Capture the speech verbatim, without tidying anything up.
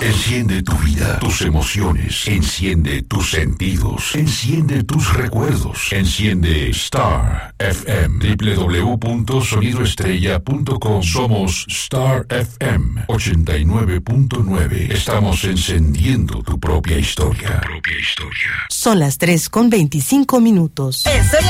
Enciende tu vida, tus emociones. Enciende tus sentidos. Enciende tus recuerdos. Enciende Star F M. doble u doble u doble u punto sonido estrella punto com. Somos Star F M ochenta y nueve punto nueve. Estamos encendiendo tu propia historia. Tu propia historia. Son las tres con veinticinco minutos. Estoy